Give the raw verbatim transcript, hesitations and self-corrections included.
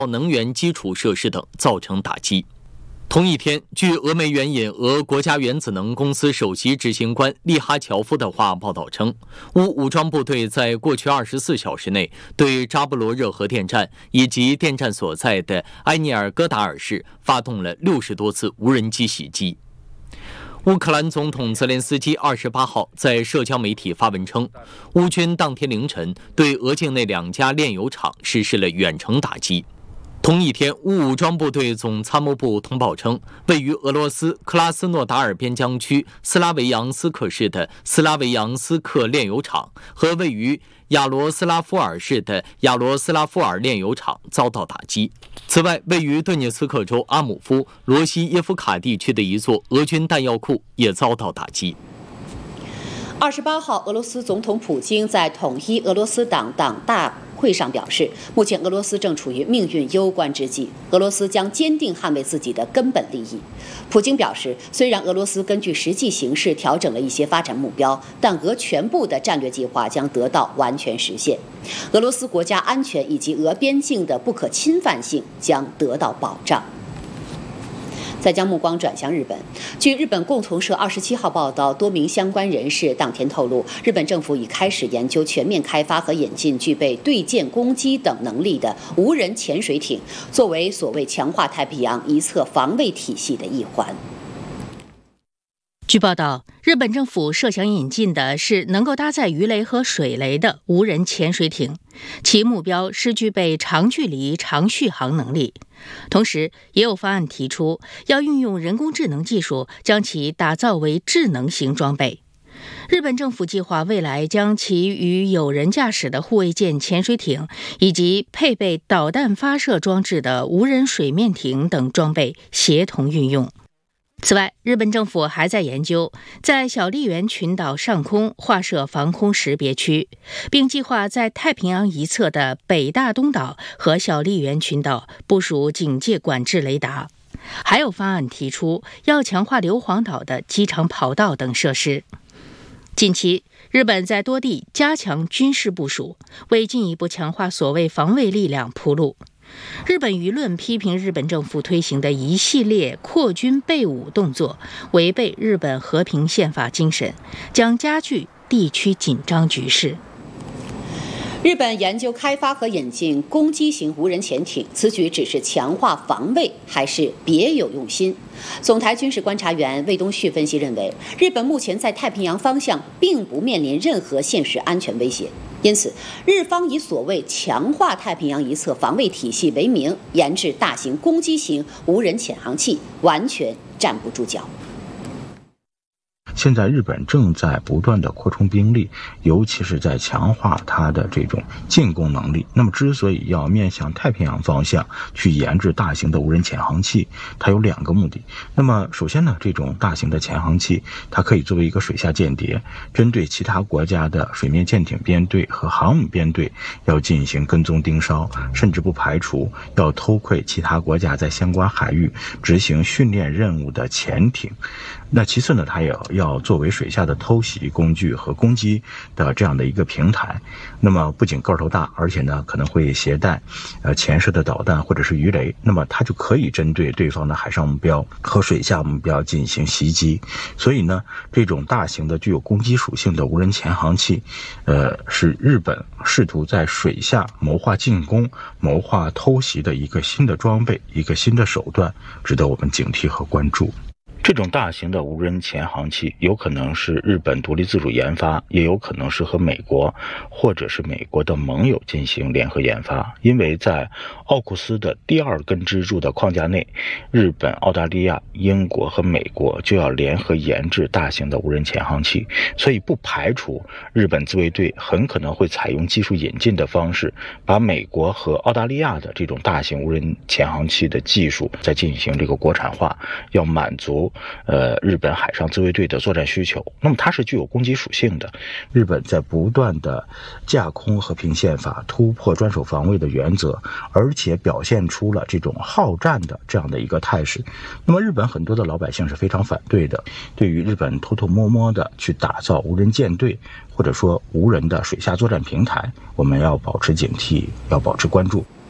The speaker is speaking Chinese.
能源基础设施等造成打击。同一天，据俄媒援引俄国家原子能公司首席执行官利哈乔夫的话报道称，乌武装部队在过去二十四小时内对扎波罗热核电站以及电站所在的埃涅尔戈达尔市发动了六十多次无人机袭击。乌克兰总统泽连斯基二十八号在社交媒体发文称，乌军当天凌晨对俄境内两家炼油厂实施了远程打击。同一天，乌武装部队总参谋部通报称，位于俄罗斯克拉斯诺达尔边疆区斯拉维扬斯克市的斯拉维扬斯克炼油厂和位于亚罗斯拉夫尔市的亚罗斯拉夫尔炼油厂遭到打击。此外，位于顿涅茨克州阿姆夫罗西耶夫卡地区的一座俄军弹药库也遭到打击。 二十八号，俄罗斯总统普京在统一俄罗斯党党大会上表示，目前俄罗斯正处于命运攸关之际，俄罗斯将坚定捍卫自己的根本利益。普京表示，虽然俄罗斯根据实际形势调整了一些发展目标，但俄全部的战略计划将得到完全实现，俄罗斯国家安全以及俄边境的不可侵犯性将得到保障。再将目光转向日本，据日本共同社二十七号报道，多名相关人士当天透露，日本政府已开始研究全面开发和引进具备对舰攻击等能力的无人潜水艇，作为所谓强化太平洋一侧防卫体系的一环。 据报道，日本政府设想引进的是能够搭载鱼雷和水雷的无人潜水艇，其目标是具备长距离、长续航能力。同时，也有方案提出要运用人工智能技术，将其打造为智能型装备。日本政府计划未来将其与有人驾驶的护卫舰潜水艇以及配备导弹发射装置的无人水面艇等装备协同运用。此外，日本政府还在研究在小笠原群岛上空划设防空识别区，并计划在太平洋一侧的北大东岛和小笠原群岛部署警戒管制雷达。还有方案提出要强化硫磺岛的机场跑道等设施。近期，日本在多地加强军事部署，为进一步强化所谓防卫力量铺路。日本舆论批评日本政府推行的一系列扩军备武动作违背日本和平宪法精神，将加剧地区紧张局势。 日本研究开发和引进攻击型无人潜艇，此举只是强化防卫，还是别有用心？总台军事观察员魏东旭分析认为，日本目前在太平洋方向并不面临任何现实安全威胁，因此日方以所谓强化太平洋一侧防卫体系为名，研制大型攻击型无人潜航器，完全站不住脚。 现在日本正在不断的扩充兵力，尤其是在强化它的这种进攻能力。那么之所以要面向太平洋方向去研制大型的无人潜航器，它有两个目的。那么首先呢，这种大型的潜航器它可以作为一个水下间谍，针对其他国家的水面舰艇编队和航母编队要进行跟踪盯梢，甚至不排除要偷窥其他国家在相关海域执行训练任务的潜艇。那其次呢，它也要作为水下的偷袭工具和攻击的这样的一个平台。那么不仅个头大，而且呢可能会携带呃潜射的导弹或者是鱼雷，那么它就可以针对对方的海上目标和水下目标进行袭击。所以呢，这种大型的具有攻击属性的无人潜航器，呃，是日本试图在水下谋划进攻、谋划偷袭的一个新的装备，一个新的手段，值得我们警惕和关注。这种大型的无人潜航器有可能是日本独立自主研发，也有可能是和美国或者是美国的盟友进行联合研发。因为在奥库斯的第二根支柱的框架内，日本、澳大利亚、英国和美国就要联合研制大型的无人潜航器，所以不排除日本自卫队很可能会采用技术引进的方式，把美国和澳大利亚的这种大型无人潜航器的技术再进行这个国产化，要满足呃，日本海上自卫队的作战需求。那么它是具有攻击属性的。日本在不断的架空和平宪法，突破专守防卫的原则，而且表现出了这种好战的这样的一个态势。那么日本很多的老百姓是非常反对的，对于日本偷偷摸摸的去打造无人舰队，或者说无人的水下作战平台，我们要保持警惕，要保持关注。